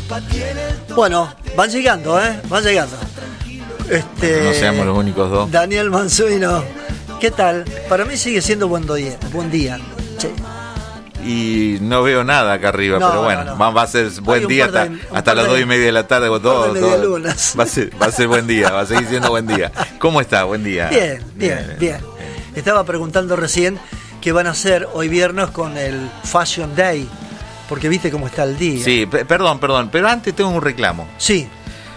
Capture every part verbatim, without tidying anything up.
Bueno, van llegando, ¿eh? Van llegando. Este, no seamos los únicos dos. Daniel Mansuino, ¿qué tal? Para mí sigue siendo buen día. Buen día. Sí. Y no veo nada acá arriba, no, pero bueno, no, no. Va, va a ser buen día hasta, de, hasta las dos y media de la tarde. Todo, todo, va, a ser, va a ser buen día, va a seguir siendo buen día. ¿Cómo está? Buen día. Bien, bien, bien. bien. Estaba preguntando recién qué van a hacer hoy viernes con el Fashion Day, porque viste cómo está el día. Sí, p- perdón, perdón, pero antes tengo un reclamo. Sí.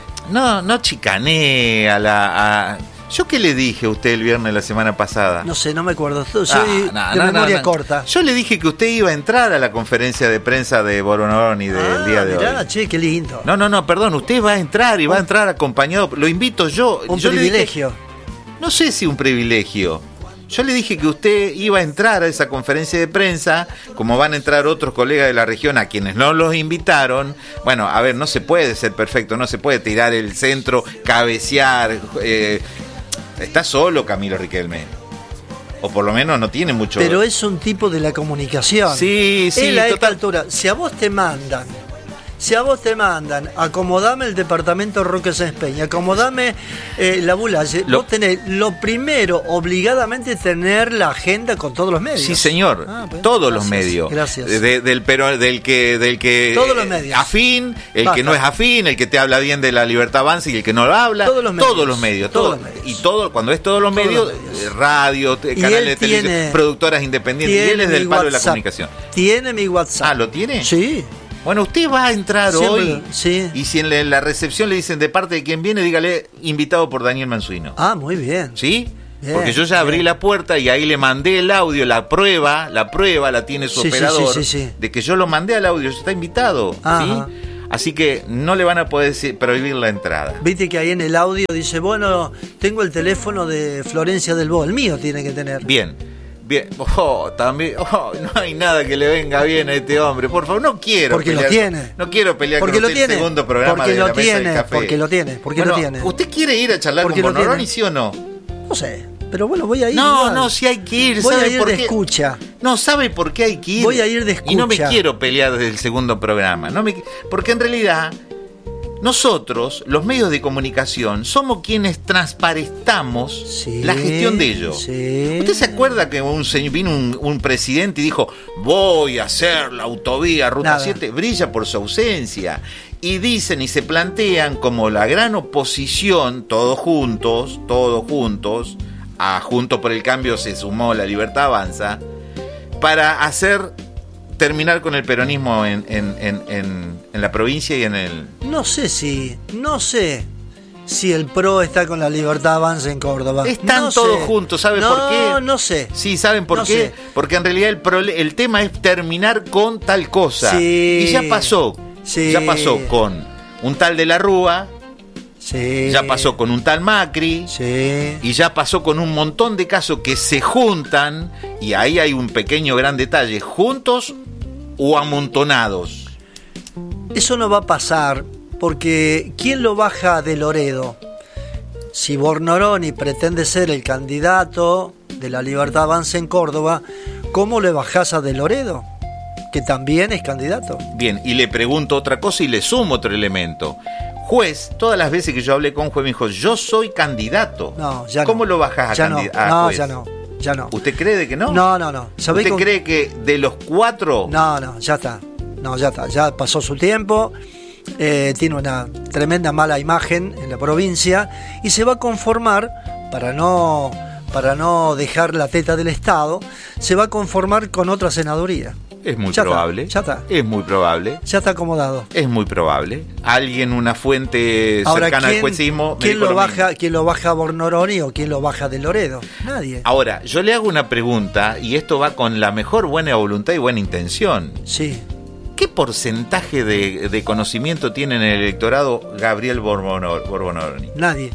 No, no chicanee a la... A... ¿Yo qué le dije a usted el viernes de la semana pasada? No sé, no me acuerdo. Soy ah, no, de no, memoria no, no. corta. Yo le dije que usted iba a entrar a la conferencia de prensa de Borononi del ah, día de mirá, hoy. Che, qué lindo. No, no, no, perdón, usted va a entrar y va a entrar acompañado. Lo invito yo. Un yo privilegio. Le dije, no sé si un privilegio. Yo le dije que usted iba a entrar a esa conferencia de prensa, como van a entrar otros colegas de la región a quienes no los invitaron. Bueno, a ver, no se puede ser perfecto, no se puede tirar el centro, cabecear. Eh, está solo Camilo Riquelme. O por lo menos no tiene mucho... Pero es un tipo de la comunicación. Sí, sí, Él a esta total. altura, si a vos te mandan... Si a vos te mandan, acomodame el departamento Roque Sáenz Peña, acomodame eh, la Bulaye, Lo... vos tenés lo primero, obligadamente, tener la agenda con todos los medios. Sí, señor, ah, pues, todos gracias, los medios. Gracias. De, del, pero, del que, del que todos los medios. Afín, el Basta. que no es afín, el que te habla bien de la Libertad Avanza y el que no lo habla. Todos los medios. Todos los medios. Todos todo, los medios. Y todo, cuando es todos los todos medios, los medios. radio, Y canales él de televisión, tiene, productoras independientes. Y él es del palo de la comunicación. Tiene mi WhatsApp. Ah, ¿lo tiene? Sí. Bueno, usted va a entrar Siempre, hoy sí. y si en la recepción le dicen de parte de quien viene, dígale invitado por Daniel Mansuino. Ah, muy bien. ¿Sí? Bien, porque yo ya abrí bien. la puerta y ahí le mandé el audio, la prueba, la prueba la tiene su sí, operador, sí, sí, sí, sí. de que yo lo mandé al audio, ya está invitado. Ajá. ¿Sí? Así que no le van a poder decir, prohibir la entrada. Viste que ahí en el audio dice, bueno, tengo el teléfono de Florencia del Bo, el mío tiene que tener. Bien. Bien, oh, también, oh, no hay nada que le venga bien a este hombre. Por favor, no quiero porque pelear. lo tiene. No quiero pelear porque con lo usted tiene. el segundo programa porque de lo la tiene, mesa del café. Porque lo tiene, porque bueno, lo tiene. ¿Usted quiere ir a charlar porque con Bonoroni, sí o no? No sé, pero bueno, voy a ir. No, igual. no, si hay que ir. Voy ¿sabe a ir por de qué? escucha. No, ¿sabe por qué hay que ir? Voy a ir de escucha. Y no me quiero pelear desde el segundo programa. No me... Porque en realidad... Nosotros, los medios de comunicación, somos quienes transparentamos sí, la gestión de ellos. Sí. ¿Usted se acuerda que un señor, vino un, un presidente y dijo, voy a hacer la autovía Ruta Nada. siete? Brilla por su ausencia. Y dicen y se plantean como la gran oposición, todos juntos, todos juntos, a Juntos por el Cambio se sumó La Libertad Avanza, para hacer... terminar con el peronismo en, en, en, en, en la provincia y en el... No sé si, no sé si el PRO está con la Libertad Avanza en Córdoba. Están no todos sé. juntos, ¿sabe no, por qué? No, no sé. Sí, ¿saben por no qué? Sé. Porque en realidad el, prole- el tema es terminar con tal cosa. Sí. Y ya pasó. Sí. Ya pasó con un tal de la Rúa, Sí. ya pasó con un tal Macri, Sí. y ya pasó con un montón de casos que se juntan, y ahí hay un pequeño gran detalle, juntos o amontonados. Eso no va a pasar porque ¿quién lo baja de Loredo? Si Bornoroni pretende ser el candidato de la Libertad Avanza en Córdoba, ¿cómo le bajás a de Loredo? Que también es candidato. Bien, y le pregunto otra cosa y le sumo otro elemento. Juez, todas las veces que yo hablé con un juez me dijo, yo soy candidato. No, ya no. ¿Cómo lo bajás a Ya no, candidato? no, ya no, ya no. ¿Usted cree de que no? No, no, no. ¿Sabés ¿Usted con... cree que de los cuatro? No, no, ya está. No, ya está. Ya pasó su tiempo. Eh, tiene una tremenda mala imagen en la provincia y se va a conformar, para no, para no dejar la teta del Estado, se va a conformar con otra senaduría. Es muy Ya probable. está, ya está. Es muy probable. Ya está acomodado. Es muy probable. Alguien, una fuente Ahora, cercana ¿quién, al juecismo. me ¿quién dijo lo lo baja, mismo. ¿quién lo baja a Bornoroni o quién lo baja de Loredo? Nadie. Ahora, yo le hago una pregunta y esto va con la mejor buena voluntad y buena intención. Sí. ¿Qué porcentaje de, de conocimiento tiene en el electorado Gabriel Borbonor- Borbononi? Nadie.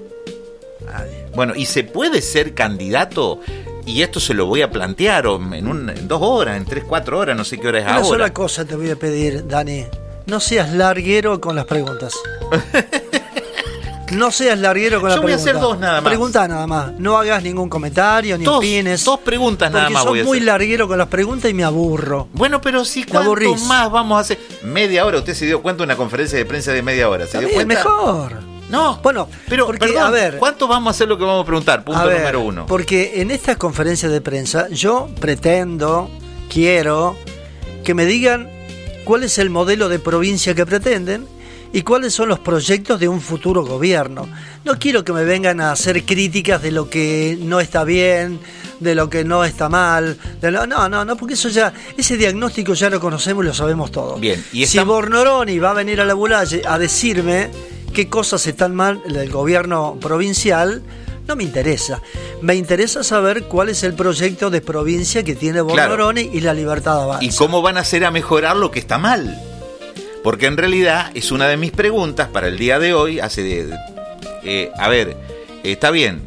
Nadie. Bueno, ¿y se puede ser candidato? Y esto se lo voy a plantear o en, un, en dos horas, en tres, cuatro horas, no sé qué hora es Una ahora. sola cosa te voy a pedir, Dani. No seas larguero con las preguntas. No seas larguero con Yo la voy a pregunta. hacer dos nada más. Pregunta nada más. No hagas ningún comentario, ni Dos, opines. dos preguntas nada más voy a Porque sos muy hacer. larguero con las preguntas y me aburro. Bueno, pero sí, Te ¿cuánto aburrís. más vamos a hacer? Media hora, usted se dio cuenta de una conferencia de prensa de media hora. ¿Se dio Está bien, cuenta? mejor. No, Bueno, pero porque, perdón, a ver, ¿cuánto vamos a hacer lo que vamos a preguntar? Punto a ver, número uno. Porque en estas conferencias de prensa yo pretendo, quiero que me digan cuál es el modelo de provincia que pretenden y cuáles son los proyectos de un futuro gobierno. No quiero que me vengan a hacer críticas de lo que no está bien, de lo que no está mal. De lo, no, no, no, porque eso ya, ese diagnóstico ya lo conocemos y lo sabemos todos. Bien, y si estamos- Bornoroni va a venir a la Bulaye a decirme qué cosas están mal del gobierno provincial, no me interesa. Me interesa saber cuál es el proyecto de provincia que tiene Bornoroni y la Libertad Avanza. ¿Y cómo van a hacer a mejorar lo que está mal? Porque en realidad es una de mis preguntas para el día de hoy. Hace de, eh, a ver, eh, está bien.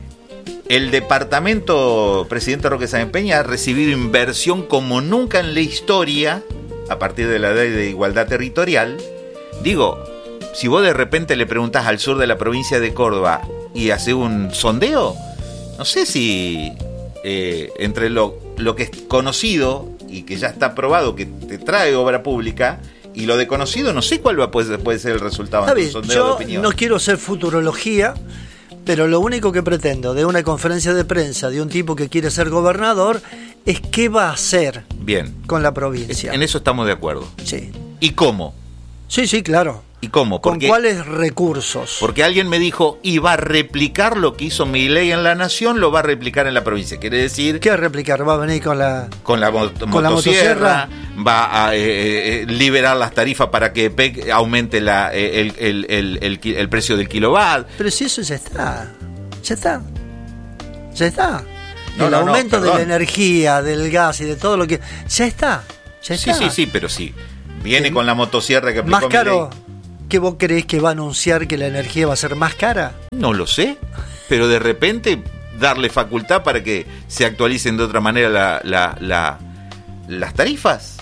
El departamento presidente Roque Sáenz Peña ha recibido inversión como nunca en la historia a partir de la ley de igualdad territorial. Digo, si vos de repente le preguntás al sur de la provincia de Córdoba y hace un sondeo, no sé si eh, entre lo, lo que es conocido y que ya está probado que te trae obra pública y lo de conocido, no sé cuál va, puede, puede ser el resultado Está de un bien, sondeo de yo opinión. no quiero hacer futurología, pero lo único que pretendo de una conferencia de prensa de un tipo que quiere ser gobernador es qué va a hacer Bien, con la provincia. en eso estamos de acuerdo. Sí, ¿Y cómo? sí, sí, claro. ¿Y cómo? ¿Con Porque, cuáles recursos? porque alguien me dijo, iba a replicar lo que hizo Milei en la Nación, lo va a replicar en la provincia. Quiere decir, ¿Qué replicar? ¿Va a venir con la...? con la, mo- ¿Con la motosierra, motosierra? va a eh, eh, liberar las tarifas para que P E C aumente la, eh, el, el, el, el, ki- el precio del kilowatt. Pero si eso ya está, ya está, ya está. No, el no, no, aumento de perdón. la energía, del gas y de todo lo que... Ya está, ya Sí, está. sí, sí, pero sí. Viene Eh, con la motosierra que aplicó Más caro, Milei. ¿que vos creés que va a anunciar que la energía va a ser más cara? No lo sé, pero de repente darle facultad para que se actualicen de otra manera la, la, la, las tarifas.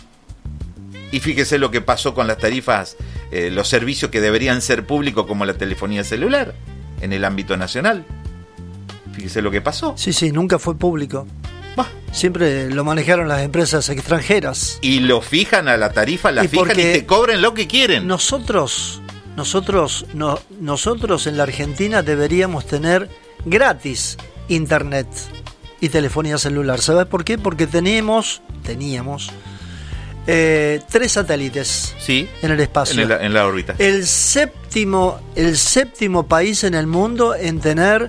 Y fíjese lo que pasó con las tarifas, eh, los servicios que deberían ser públicos como la telefonía celular en el ámbito nacional. Fíjese lo que pasó. Sí, sí, nunca fue público. Bah. Siempre lo manejaron las empresas extranjeras. Y lo fijan a la tarifa, la Y fijan y porque te cobren lo que quieren. Nosotros, nosotros, no, nosotros en la Argentina deberíamos tener gratis internet y telefonía celular. ¿Sabes por qué? Porque tenemos, teníamos eh, tres satélites Sí, en el espacio. en, el- en la órbita. El séptimo, el séptimo país en el mundo en tener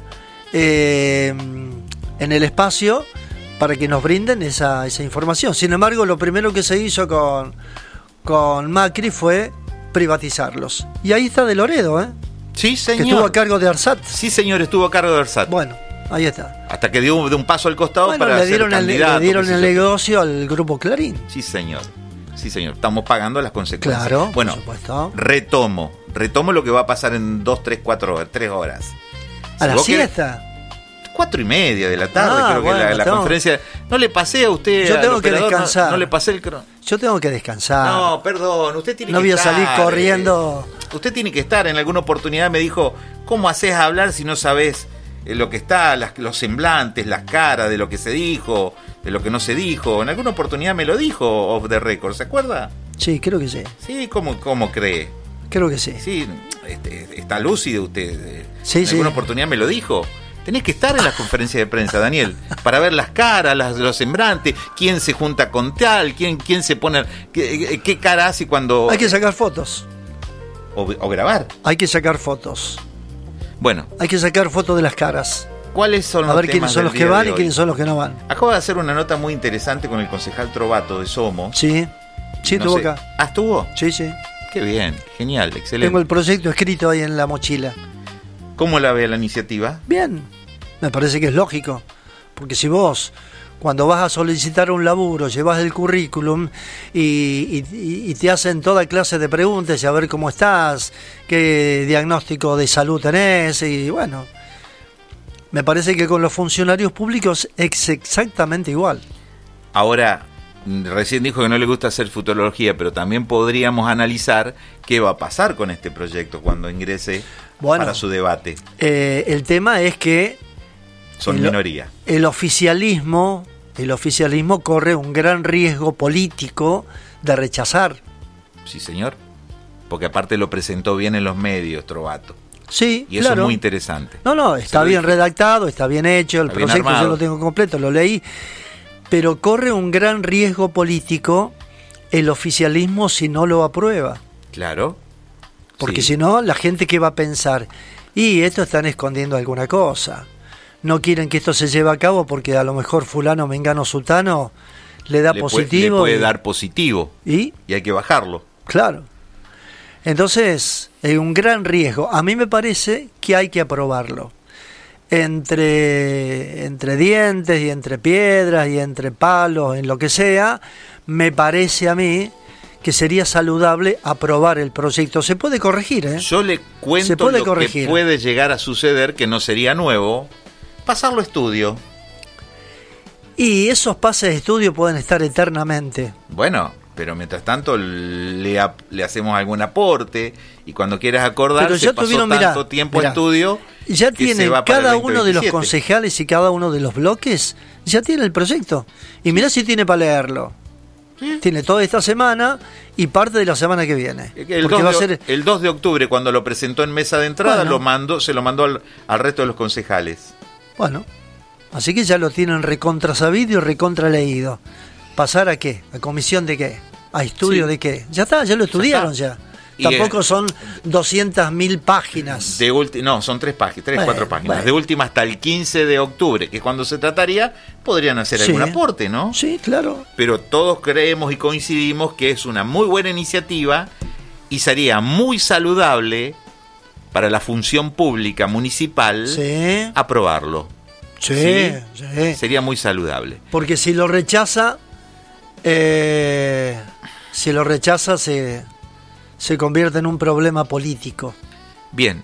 eh, en el espacio para que nos brinden esa, esa información. Sin embargo, lo primero que se hizo con, con Macri fue privatizarlos. Y ahí está De Loredo, ¿eh? Sí, que señor. estuvo a cargo de ARSAT. Sí, señor, estuvo a cargo de Versat. Bueno, ahí está. Hasta que dio de un paso al costado Bueno, para le ser dieron el, candidato, le dieron qué sé el yo. negocio al grupo Clarín. Sí, señor. Sí, señor. Estamos pagando las consecuencias. Claro, bueno, por supuesto. retomo. Retomo lo que va a pasar en dos, tres, cuatro, tres horas. A Si la vos querés- siesta. Cuatro y media de la tarde, Ah, creo que bueno, la, la tengo- conferencia. No le pasé a usted. Yo al tengo que operador, no- descansar. No, le pasé el cron. Yo tengo que descansar. No, perdón, usted tiene No que voy a estar. salir corriendo. eh, usted tiene que estar. En alguna oportunidad me dijo, ¿cómo haces a hablar si no sabes eh, lo que está, las- los semblantes, las caras de lo que se dijo, de lo que no se dijo? En alguna oportunidad me lo dijo off the record, ¿se acuerda? Sí, creo que sí. Sí, ¿cómo, cómo cree? Creo que sí. Sí, este, está lúcido usted. eh, Sí, en sí. alguna oportunidad me lo dijo. Tenés que estar en las conferencias de prensa, Daniel, para ver las caras, las, los semblantes, quién se junta con tal, quién, quién se pone, qué, qué cara hace cuando... Hay que sacar fotos. o, o grabar. Hay que sacar fotos. Bueno, Hay que sacar fotos de las caras. ¿cuáles son A los ver quiénes temas son del los que día van de y hoy? quiénes son los que no van. Acabo de hacer una nota muy interesante con el concejal Trovato de Somo. Sí. Sí, No estuvo sé. acá. Ah, ¿estuvo? Sí, sí. Qué bien, genial, excelente. Tengo el proyecto escrito ahí en la mochila. ¿Cómo la ve la iniciativa? Bien. Me parece que es lógico. Porque si vos, cuando vas a solicitar un laburo, llevas el currículum y, y- y te hacen toda clase de preguntas y a ver cómo estás, qué diagnóstico de salud tenés, y bueno, me parece que con los funcionarios públicos es exactamente igual. Ahora, recién dijo que no le gusta hacer futurología, pero también podríamos analizar qué va a pasar con este proyecto cuando ingrese bueno, para su debate. Eh, el tema es que son el, minoría. El oficialismo, el oficialismo corre un gran riesgo político de rechazar. Sí, señor. Porque aparte lo presentó bien en los medios, Trovato. Sí, y eso claro. es muy interesante. No, no, está bien dije. redactado, está bien hecho, el está proyecto yo lo tengo completo, lo leí, pero corre un gran riesgo político el oficialismo si no lo aprueba. Claro. Porque sí. si no, la gente ¿qué va a pensar? Y esto están escondiendo alguna cosa. No quieren que esto se lleve a cabo porque a lo mejor fulano, mengano, sultano le da le positivo. Puede, le puede y, dar positivo. ¿Y? Y hay que bajarlo. Claro. Entonces, es un gran riesgo. A mí me parece que hay que aprobarlo. Entre, entre dientes y entre piedras y entre palos, en lo que sea, me parece a mí que sería saludable aprobar el proyecto. Se puede corregir, ¿eh? Yo le cuento puede lo corregir. que puede llegar a suceder, que no sería nuevo, pasarlo a estudio. Y esos pases de estudio pueden estar eternamente. Bueno, pero mientras tanto le, le hacemos algún aporte y cuando quieras acordar pero se ya pasó tuvieron, tanto mirá, tiempo mirá, estudio ya tienen cada uno de los concejales y cada uno de los bloques ya tiene el proyecto y mirá si tiene para leerlo. ¿Sí? Tiene toda esta semana y parte de la semana que viene. El, dos, va de, a ser... el dos de octubre cuando lo presentó en mesa de entrada bueno, lo mandó, se lo mandó al, al resto de los concejales. Bueno, así que ya lo tienen recontra sabido y recontra leído. ¿Pasar a qué? ¿A comisión de qué? ¿A estudio sí. de qué? Ya está, ya lo estudiaron ya. ya. Tampoco es, son doscientas mil páginas. De ulti- no, son tres páginas, tres, bueno, cuatro páginas. Bueno. De última hasta el quince de octubre, que es cuando se trataría, podrían hacer sí. algún aporte, ¿no? Sí, claro. Pero todos creemos y coincidimos que es una muy buena iniciativa y sería muy saludable para la función pública municipal sí. aprobarlo. Sí, ¿Sí? sí. Sería muy saludable. Porque si lo rechaza, eh, si lo rechaza se, se convierte en un problema político. Bien.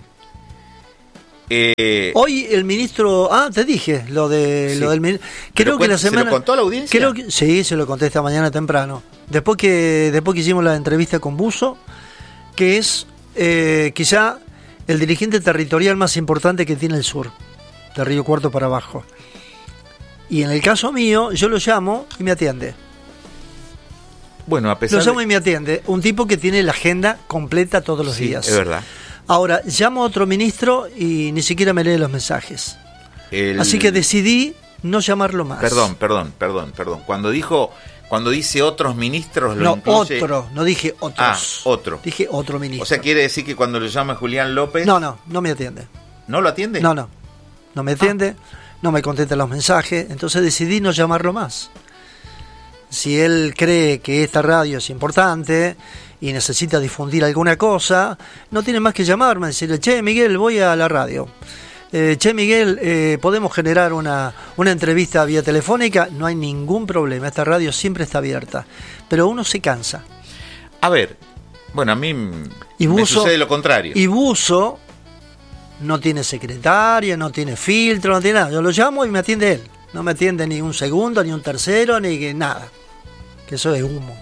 Eh, Hoy el ministro, ah, te dije lo de sí. lo del creo que la semana ¿Se lo contó a la audiencia? Creo que sí, se lo conté esta mañana temprano. Después que después que hicimos la entrevista con Buzo, que es eh, quizá el dirigente territorial más importante que tiene el sur, de Río Cuarto para abajo. Y en el caso mío, yo lo llamo y me atiende. Bueno, a pesar Lo llamo de... y me atiende. Un tipo que tiene la agenda completa todos los sí, días. Es verdad. Ahora, llamo a otro ministro y ni siquiera me lee los mensajes. El... Así que decidí no llamarlo más. Perdón, perdón, perdón, perdón. Cuando dijo, cuando dice otros ministros, lo no, incluye... otro, no dije otros. Ah, otro. Dije otro ministro. O sea, quiere decir que cuando lo llama Julián López... No, no, no me atiende. ¿No lo atiende? No, no, no me atiende, ah. no me contesta los mensajes, entonces decidí no llamarlo más. Si él cree que esta radio es importante y necesita difundir alguna cosa, no tiene más que llamarme, decirle, che, Miguel, voy a la radio. Eh, che, Miguel, eh, ¿podemos generar una, una entrevista vía telefónica? No hay ningún problema, esta radio siempre está abierta. Pero uno se cansa. A ver, bueno, a mí y Buzo, me sucede lo contrario. Y Buzo no tiene secretaria, no tiene filtro, no tiene nada. Yo lo llamo y me atiende él. No me atiende ni un segundo, ni un tercero, ni que nada. Que eso es humo.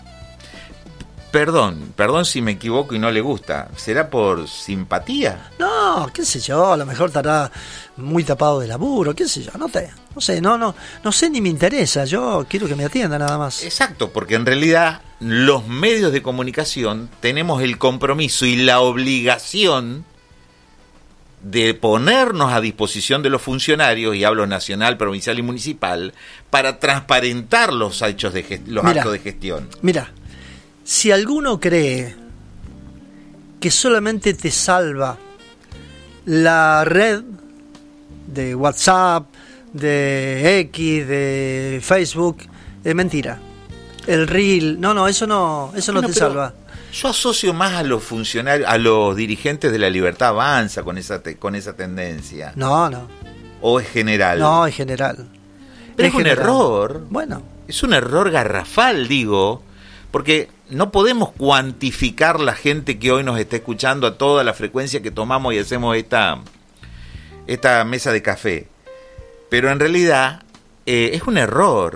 Perdón, perdón si me equivoco y no le gusta. ¿Será por simpatía? No, qué sé yo, a lo mejor estará muy tapado de laburo, qué sé yo, no te, no sé, no, no, no sé ni me interesa, yo quiero que me atienda nada más. Exacto, porque en realidad los medios de comunicación tenemos el compromiso y la obligación de ponernos a disposición de los funcionarios, y hablo nacional, provincial y municipal, para transparentar los hechos de gest- los mirá, actos de gestión. Mira, si alguno cree que solamente te salva la red de WhatsApp, de X, de Facebook, es mentira. El Reel, no, no, eso no, eso bueno, no te salva. Yo asocio más a los funcionarios, a los dirigentes de la Libertad Avanza con esa te, con esa tendencia. No, no. ¿O es general? No, es general. Pero es es un general. error. Bueno. Es un error garrafal, digo, porque no podemos cuantificar la gente que hoy nos está escuchando a toda la frecuencia que tomamos y hacemos esta, esta mesa de café. Pero en realidad eh, es un error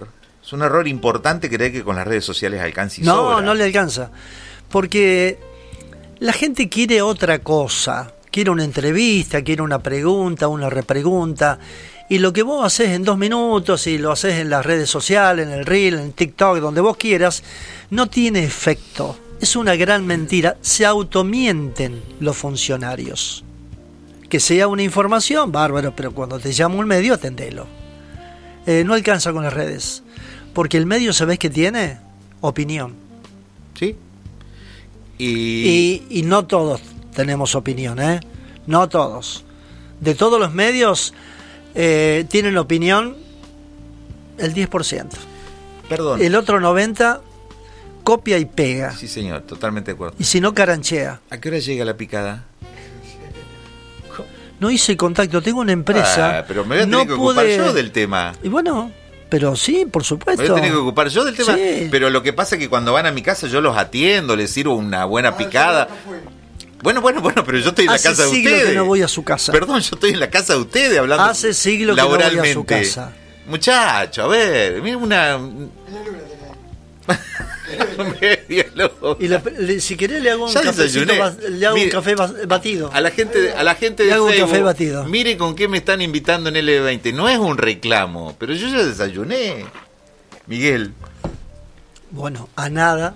Es un error importante creer que con las redes sociales alcanza y No, sobra. no le alcanza. Porque la gente quiere otra cosa. Quiere una entrevista, quiere una pregunta, una repregunta. Y lo que vos haces en dos minutos y lo haces en las redes sociales, en el Reel, en TikTok, donde vos quieras, no tiene efecto. Es una gran mentira. Se automienten los funcionarios. Que sea una información, bárbaro, pero cuando te llama un medio, atendelo. Eh, no alcanza con las redes. Porque el medio, ¿sabés qué tiene? Opinión. ¿Sí? Y... Y, y no todos tenemos opinión, ¿eh? No todos. De todos los medios, eh, tienen opinión el diez por ciento. Perdón. El otro noventa por ciento copia y pega. Sí, señor, totalmente de acuerdo. Y si no, caranchea. ¿A qué hora llega la picada? No hice contacto, tengo una empresa. Ah, pero me voy a tener no que ocupar pude... yo del tema. Y bueno, pero sí, por supuesto. Me voy a tener que ocupar yo del tema. Sí. Pero lo que pasa es que cuando van a mi casa yo los atiendo, les sirvo una buena picada. Bueno, bueno, bueno, pero yo estoy en Hace la casa de siglo ustedes. que no voy a su casa. Perdón, yo estoy en la casa de ustedes hablando Hace siglo que no voy a su laboralmente. casa. Muchacho, a ver, mira una... Y la- le- si querés le hago un Ya cafecito, desayuné. ba- le hago Mire, un café ba- batido. A la gente, a la gente Le de hago un Facebook, café batido. mire con qué me están invitando en L veinte. No es un reclamo, pero yo ya desayuné. Miguel. Bueno, a nada.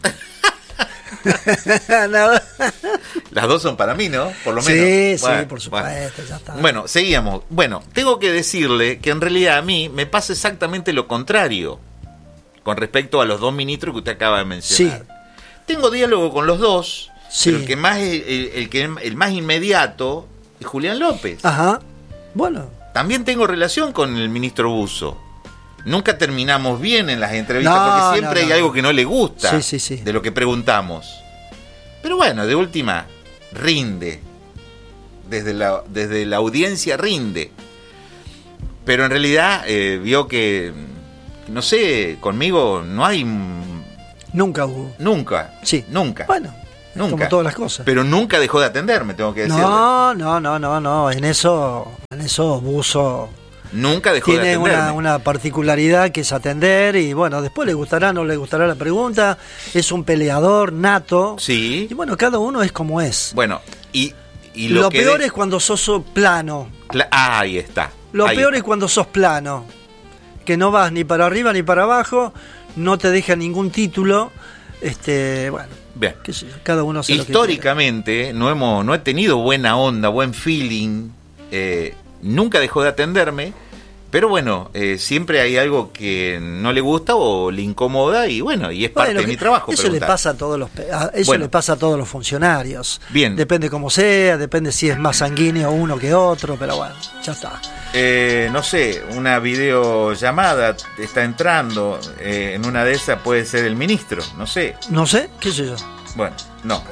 A nada. Las dos son para mí, ¿no? Por lo Sí, menos. sí, Bueno, por supuesto, bueno. ya está. Bueno, seguíamos. Bueno, tengo que decirle que en realidad a mí me pasa exactamente lo contrario con respecto a los dos ministros que usted acaba de mencionar. Sí. Tengo diálogo con los dos, Sí. pero el que más el, el que el más inmediato es Julián López. Ajá. Bueno, También tengo relación con el ministro Buzzo. Nunca terminamos bien en las entrevistas No, porque siempre no, hay no. algo que no le gusta Sí, sí, sí. de lo que preguntamos. Pero bueno, de última, rinde. Desde la, desde la audiencia rinde. Pero en realidad eh, vio que, no sé, conmigo no hay... nunca hubo. Nunca. Sí. Nunca. Bueno, es Nunca. como todas las cosas. Pero nunca dejó de atenderme, tengo que decirle. No, no, no, no, no. En eso, en eso Buzo Nunca dejó de tiene atenderme. una, una particularidad que es atender y bueno, después le gustará, no le gustará la pregunta. Es un peleador nato. Sí. Y bueno, cada uno es como es. Bueno, y, y lo, Lo, que peor de- es cuando sos plano. Cla- ah, ahí está. Lo Ahí peor está. es cuando sos plano. Que no vas ni para arriba ni para abajo, no te deja ningún título. Este, bueno, Bien. qué sé yo, cada uno hace lo que Históricamente no hemos no he tenido buena onda, buen feeling, eh, nunca dejó de atenderme, pero bueno, eh, siempre hay algo que no le gusta o le incomoda y bueno, y es quiera. parte Bueno, de mi que- trabajo. Eso preguntar. le pasa a todos los pe- a- eso Bueno. le pasa a todos los funcionarios. Bien. Depende cómo sea, depende si es más sanguíneo uno que otro, pero bueno, ya está. Eh, no sé, una videollamada está entrando, eh, en una de esas puede ser el ministro, no sé. No sé, qué sé yo. Bueno, no.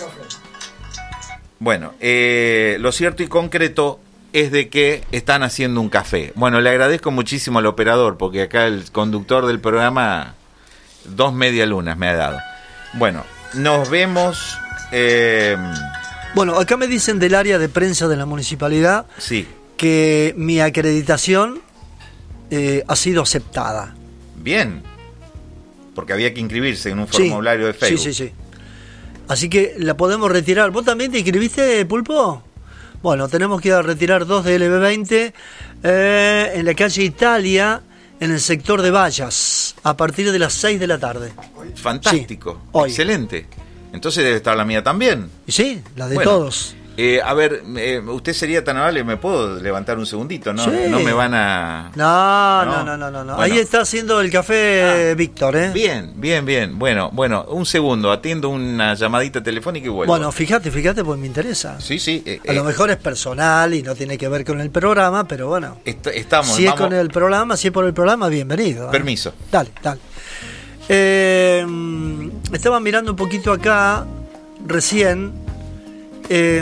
Bueno, eh, lo cierto y concreto es de que están haciendo un café. Bueno, le agradezco muchísimo al operador, porque acá el conductor del programa dos medialunas me ha dado. Bueno, nos vemos. Eh, Bueno, acá me dicen del área de prensa de la municipalidad sí, que mi acreditación eh, ha sido aceptada. bien. Porque había que inscribirse en un Sí, formulario de Facebook. Sí, sí, sí. Así que la podemos retirar. ¿Vos también te inscribiste, Pulpo? Bueno, tenemos que ir a retirar dos de L B veinte eh, en la calle Italia, en el sector de Vallas, a partir de las seis de la tarde. Fantástico, Sí, hoy. excelente. Entonces debe estar la mía también. Y sí, la de Bueno, todos. eh, a ver, eh, usted sería tan amable, me puedo levantar un segundito, ¿no? Sí. No me van a... No, No. no, no, no, no. no. Bueno. Ahí está haciendo el café Ah, Víctor, ¿eh? Bien, bien, bien. Bueno, bueno, un segundo, atiendo una llamadita telefónica y vuelvo. Bueno, fíjate, fíjate, pues me interesa. sí, sí. eh, A lo eh, mejor es personal y no tiene que ver con el programa, pero bueno. est- estamos, Si es vamos- con el programa, si es por el programa, bienvenido. ¿eh? Permiso. Dale, dale. Eh, estaba mirando un poquito acá, recién. eh,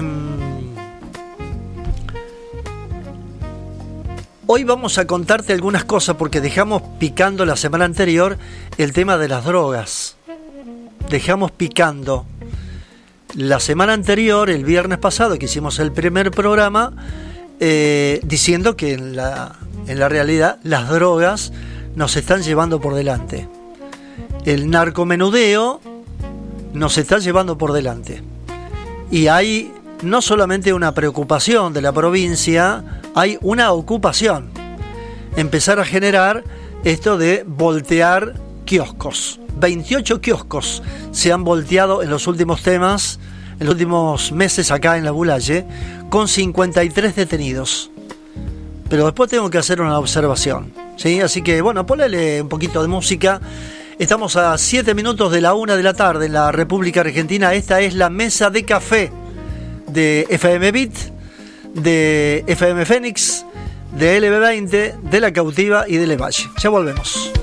hoy vamos a contarte algunas cosas porque dejamos picando la semana anterior el tema de las drogas. Dejamos picando. La semana anterior, el viernes pasado, que hicimos el primer programa, eh, diciendo que en la, en la realidad las drogas nos están llevando por delante. El narcomenudeo nos está llevando por delante. Y hay no solamente una preocupación de la provincia, hay una ocupación. Empezar a generar esto de voltear kioscos. veintiocho kioscos se han volteado en los últimos temas, en los últimos meses acá en La Bulaye, con cincuenta y tres detenidos. Pero después tengo que hacer una observación, ¿sí? Así que, bueno, ponele un poquito de música. Estamos a siete minutos de la una de la tarde en la República Argentina. Esta es la mesa de café de F M Beat, de F M Fénix, de L B veinte, de La Cautiva y de Levalle. Ya volvemos.